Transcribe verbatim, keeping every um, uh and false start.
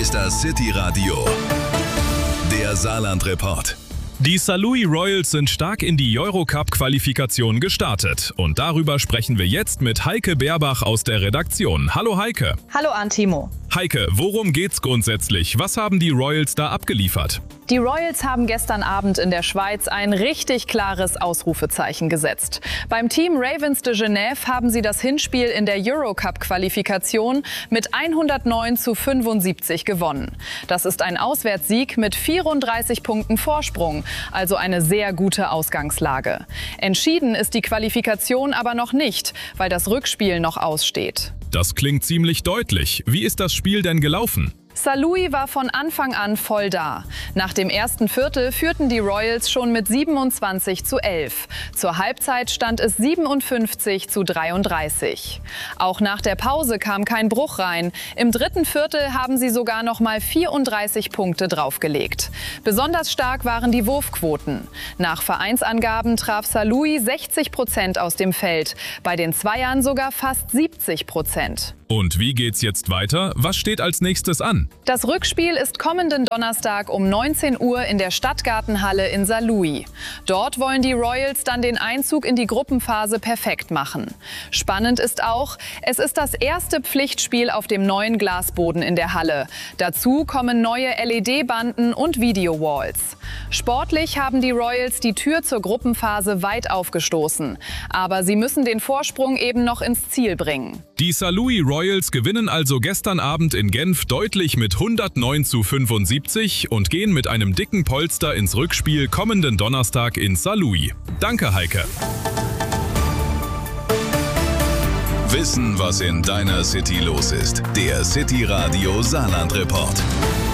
ist das City Radio, der Saarland-Report. Die Saarlouis Royals sind stark in die Eurocup-Qualifikation gestartet. Und darüber sprechen wir jetzt mit Heike Beerbach aus der Redaktion. Hallo Heike. Hallo Antimo. Heike, worum geht's grundsätzlich? Was haben die Royals da abgeliefert? Die Royals haben gestern Abend in der Schweiz ein richtig klares Ausrufezeichen gesetzt. Beim Team Ravens de Genève haben sie das Hinspiel in der Eurocup-Qualifikation mit hundertneun zu fünfundsiebzig gewonnen. Das ist ein Auswärtssieg mit vierunddreißig Punkten Vorsprung, also eine sehr gute Ausgangslage. Entschieden ist die Qualifikation aber noch nicht, weil das Rückspiel noch aussteht. Das klingt ziemlich deutlich. Wie ist das Spiel denn gelaufen? Saarlouis war von Anfang an voll da. Nach dem ersten Viertel führten die Royals schon mit siebenundzwanzig zu elf. Zur Halbzeit stand es siebenundfünfzig zu dreiunddreißig. Auch nach der Pause kam kein Bruch rein. Im dritten Viertel haben sie sogar noch mal vierunddreißig Punkte draufgelegt. Besonders stark waren die Wurfquoten. Nach Vereinsangaben traf Saarlouis sechzig Prozent aus dem Feld, bei den Zweiern sogar fast siebzig Prozent. Und wie geht's jetzt weiter? Was steht als nächstes an? Das Rückspiel ist kommenden Donnerstag um neunzehn Uhr in der Stadtgartenhalle in Saarlouis. Dort wollen die Royals dann den Einzug in die Gruppenphase perfekt machen. Spannend ist auch, es ist das erste Pflichtspiel auf dem neuen Glasboden in der Halle. Dazu kommen neue L E D-Banden und Video-Walls. Sportlich haben die Royals die Tür zur Gruppenphase weit aufgestoßen. Aber sie müssen den Vorsprung eben noch ins Ziel bringen. Die Saarlouis Royals gewinnen also gestern Abend in Genf deutlich mit hundertneun zu fünfundsiebzig und gehen mit einem dicken Polster ins Rückspiel kommenden Donnerstag in Saarlouis. Danke, Heike. Wissen, was in deiner City los ist. Der City Radio Saarland-Report.